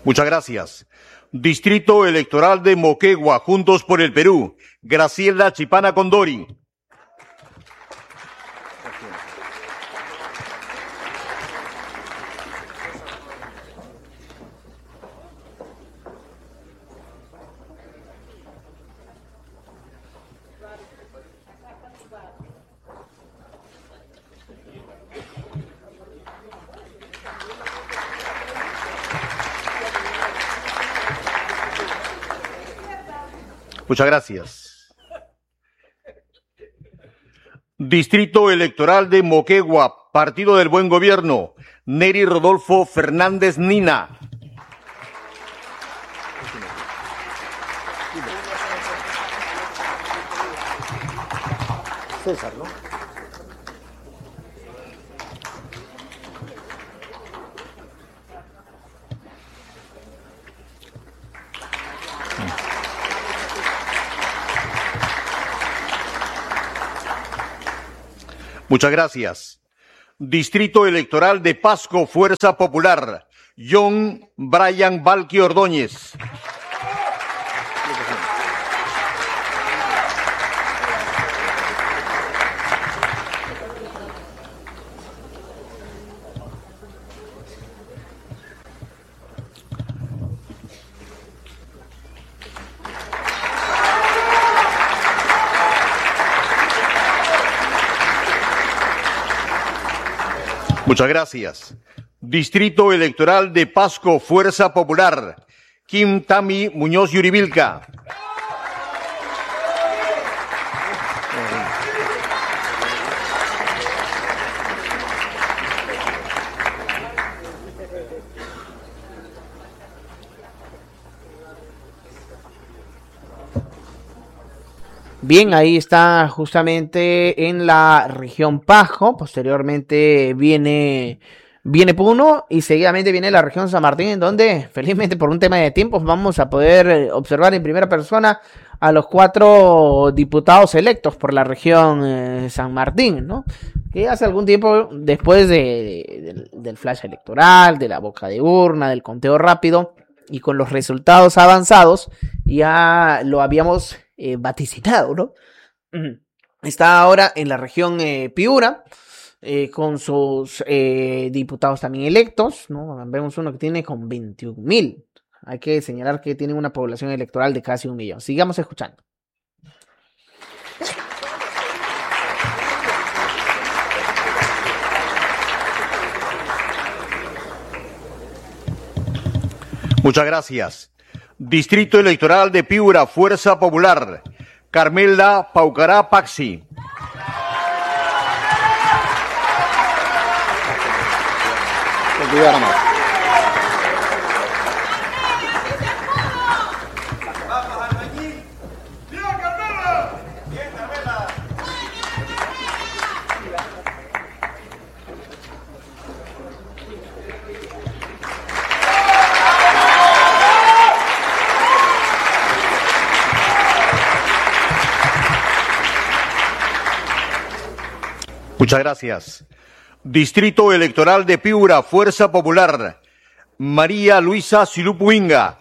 Muchas gracias. Distrito Electoral de Moquegua, Juntos por el Perú, Graciela Chipana Condori. Muchas gracias. Distrito Electoral de Moquegua, Partido del Buen Gobierno, Neri Rodolfo Fernández Nina. César, ¿no? Muchas gracias. Distrito Electoral de Pasco, Fuerza Popular, John Brian Valqui Ordóñez. Muchas gracias. Distrito Electoral de Pasco, Fuerza Popular, Kim Tami Muñoz Yuribilca. Bien, ahí está justamente en la región Pasco, posteriormente viene Puno y seguidamente viene la región San Martín, en donde felizmente por un tema de tiempos vamos a poder observar en primera persona a los 4 diputados electos por la región San Martín, ¿no? Que hace algún tiempo, después del flash electoral, de la boca de urna, del conteo rápido y con los resultados avanzados, ya lo habíamos vaticinado, ¿no? Está ahora en la región Piura, con sus diputados también electos, ¿no? Vemos uno que tiene con 21.000. Hay que señalar que tiene una población electoral de casi 1 millón. Sigamos escuchando. Muchas gracias. Distrito Electoral de Piura, Fuerza Popular, Carmela Paucará Paxi. Muchas gracias. Distrito Electoral de Piura, Fuerza Popular, María Luisa Silupuinga.